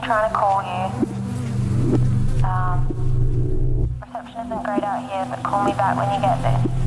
trying to call you. Reception isn't great out here, but call me back when you get this.